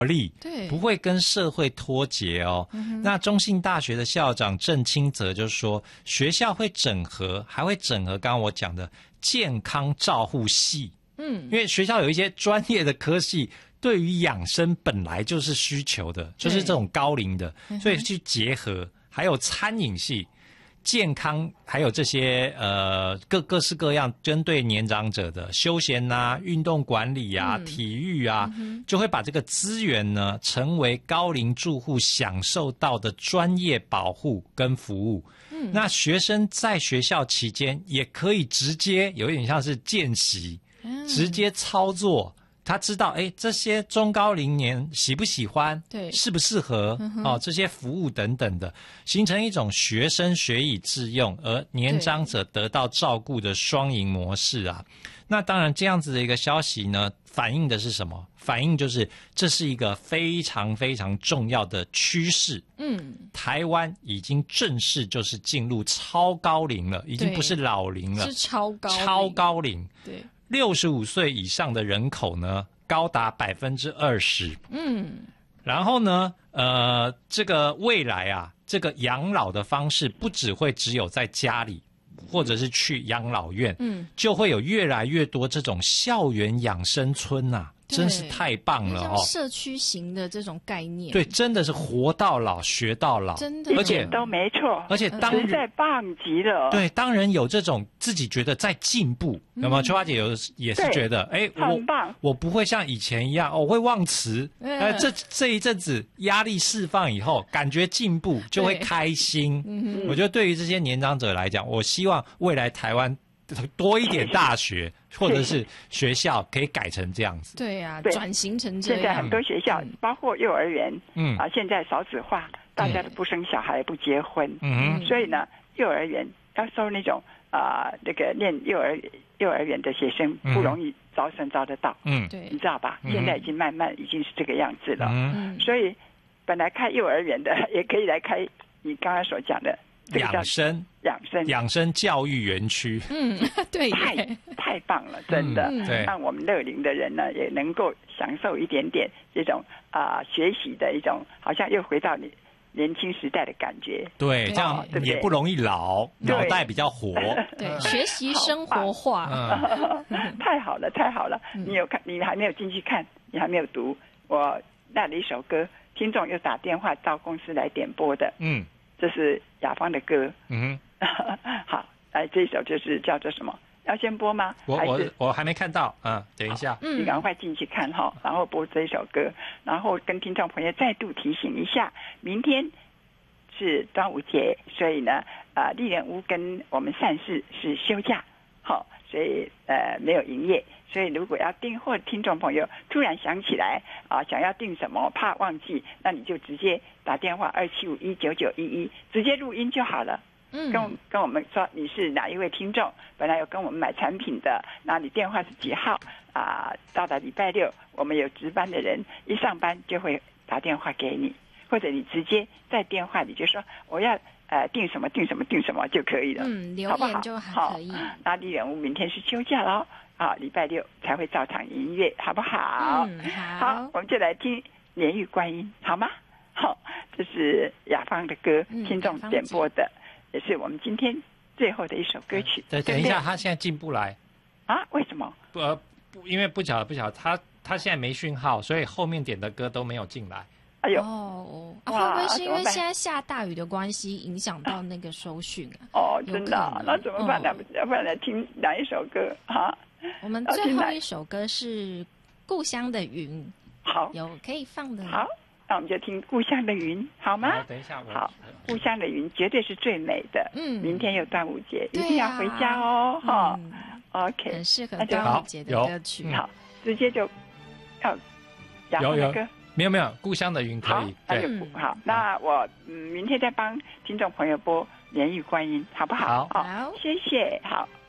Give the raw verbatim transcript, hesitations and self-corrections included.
力， 对， 不会跟社会脱节哦。嗯、那中信大学的校长郑清泽就说，学校会整合，还会整合刚刚我讲的健康照护系。嗯，因为学校有一些专业的科系，对于养生本来就是需求的，就是这种高龄的，所以去结合，还有餐饮系。健康还有这些呃各各式各样针对年长者的休闲啊、运动管理啊、嗯、体育啊、嗯，就会把这个资源呢成为高龄住户享受到的专业保护跟服务。嗯，那学生在学校期间也可以直接有一点像是见习，嗯、直接操作。他知道，哎，这些中高龄年喜不喜欢，对，适不适合、嗯、哦，这些服务等等的，形成一种学生学以致用，而年长者得到照顾的双赢模式啊。那当然，这样子的一个消息呢，反映的是什么？反映就是这是一个非常非常重要的趋势。嗯，台湾已经正式就是进入超高龄了，已经不是老龄了， 是超高龄超高龄。 对。 六十五岁以上的人口呢，高达百分之二十。嗯，然后呢，呃，这个未来啊，这个养老的方式不只会只有在家里，或者是去养老院，嗯，就会有越来越多这种校园养生村呐、啊。真是太棒了哦！ 社区型的这种概念， 对，真的是活到老学到老， 真的， 而且都没错， 而且当实在棒极了。 对，当人有这种自己觉得在进步，有没有？秋花姐有也是觉得，哎，我我不会像以前一样，哦、我会忘词。呃，这这一阵子压力释放以后，感觉进步就会开心。嗯、我觉得对于这些年长者来讲，我希望未来台湾多一点大学。或者是学校可以改成这样子， 对啊，转型成这样。 现在很多学校，嗯、包括幼儿园，嗯啊，现在少子化，大家都不生小孩，不结婚，嗯，所以呢，幼儿园要收那种啊，那个念幼儿幼儿园的学生不容易招生招得到，嗯，对，你知道吧？现在已经慢慢已经是这个样子了，嗯，所以本来开幼儿园的也可以来开你刚刚所讲的。 养生养生养生教育园区， 嗯，对， 太太棒了，真的，嗯、让我们乐龄的人呢也能够享受一点点这种啊、呃、学习的一种，好像又回到你年轻时代的感觉。 对，这样也不容易老，脑袋比较活。 对，学习生活化， 嗯、太好了，太好了！你有看？你还没有进去看，你还没有读。我那了一首歌，听众又打电话到公司来点播的，嗯。这是雅芳的歌，嗯哼，好，来这一首就是叫做什么？要先播吗？ 我我我还没看到，嗯，等一下， 你赶快进去看哈，然后播这一首歌，然后跟听众朋友再度提醒一下，明天是端午节，所以呢，啊、呃，丽人屋跟我们善事是休假，好，所以呃没有营业。所以如果要订货的听众朋友突然想起来啊，想要订什么，怕忘记，那你就直接打电话二七五一九九一一，直接录音就好了。嗯，跟跟我们说你是哪一位听众，本来有跟我们买产品的，那你电话是几号啊？到了礼拜六，我们有值班的人一上班就会打电话给你，或者你直接在电话里就说我要呃订什么订什么订什么就可以了。 嗯，留言就还可以。 那丽人屋明天是休假了。好，礼拜六才会照常营业，好不好？ 嗯，好。 好，我们就来听《莲玉观音》，好吗？好，这是雅芳的歌，嗯、听众点播的，也是我们今天最后的一首歌曲。 对，等一下，他现在进不来。 啊？为什么？ 不，呃，不，因为不巧不巧，他他现在没讯号，所以后面点的歌都没有进来。 哎呦， 哦，啊、会不会是因为现在下大雨的关系，影响到那个收讯啊？ 哦，真的、啊，那怎么办？要、哦、要不然来听哪一首歌啊？ 我们最后一首歌是《故乡的云》， 好， 有可以放的。 好，那我们就听《故乡的云》，好吗？ 好，等一下我。 好，《故乡的云》绝对是最美的。嗯，明天有端午节，一定要回家哦，哈、嗯。OK， 很适合端午节的歌曲。 好，直接就要雅芳的歌。 没有没有，《故乡的云》可以。 对，好，那我嗯明天再帮听众朋友播《莲玉观音》，好不好？ 好， 好， 谢谢，好。